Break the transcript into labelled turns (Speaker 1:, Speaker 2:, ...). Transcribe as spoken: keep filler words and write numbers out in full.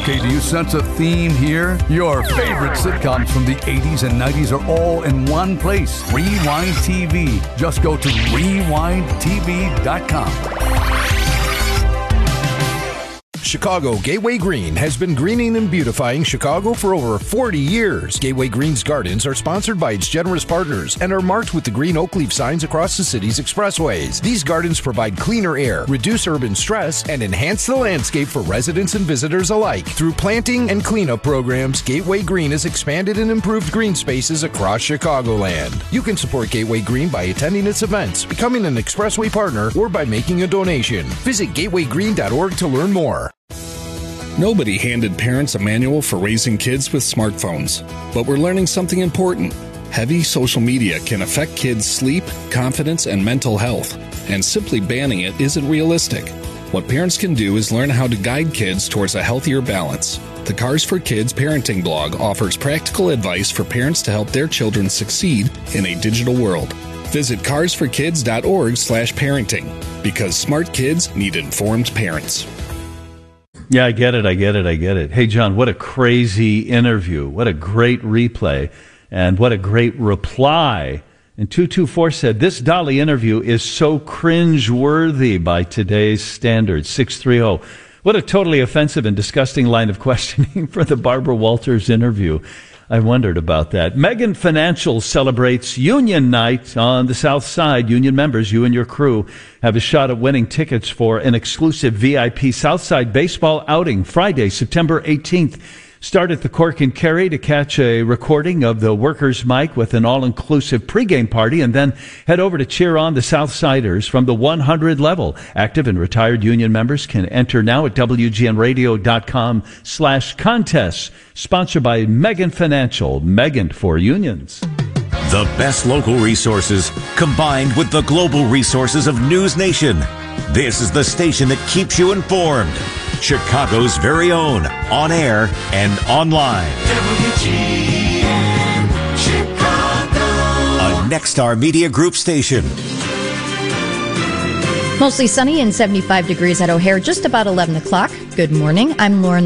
Speaker 1: Okay, do you sense a theme here? Your favorite sitcoms from the eighties and nineties are all in one place. Rewind T V. Just go to rewind t v dot com.
Speaker 2: Chicago Gateway Green has been greening and beautifying Chicago for over forty years. Gateway Green's gardens are sponsored by its generous partners and are marked with the green oak leaf signs across the city's expressways. These gardens provide cleaner air, reduce urban stress, and enhance the landscape for residents and visitors alike. Through planting and cleanup programs, Gateway Green has expanded and improved green spaces across Chicagoland. You can support Gateway Green by attending its events, becoming an expressway partner, or by making a donation. Visit gateway green dot org to learn more.
Speaker 3: Nobody handed parents a manual for raising kids with smartphones, but we're learning something important. Heavy social media can affect kids' sleep, confidence, and mental health, and simply banning it isn't realistic. What parents can do is learn how to guide kids towards a healthier balance. The Cars for Kids parenting blog offers practical advice for parents to help their children succeed in a digital world. Visit cars for kids dot org slash parenting, because smart kids need informed parents.
Speaker 4: Yeah, I get it. I get it. I get it. Hey, John, what a crazy interview. What a great replay. And what a great reply. And two two four said, this Dolly interview is so cringe-worthy by today's standards. six three zero. What a totally offensive and disgusting line of questioning for the Barbara Walters interview. I wondered about that. Megan Financial celebrates Union Night on the South Side. Union members, you and your crew, have a shot at winning tickets for an exclusive V I P Southside baseball outing Friday, September eighteenth. Start at the Cork and Kerry to catch a recording of the Workers' Mic with an all-inclusive pregame party, and then head over to cheer on the Southsiders from the one hundred level. Active and retired Union members can enter now at W G N radio dot com slash contests. Sponsored by Megan Financial. Megan for unions.
Speaker 5: The best local resources combined with the global resources of News Nation. This is the station that keeps you informed. Chicago's very own, on air and online. W G N Chicago. A Nexstar Media Group station.
Speaker 6: Mostly sunny and seventy-five degrees at O'Hare, just about eleven o'clock. Good morning. I'm Lauren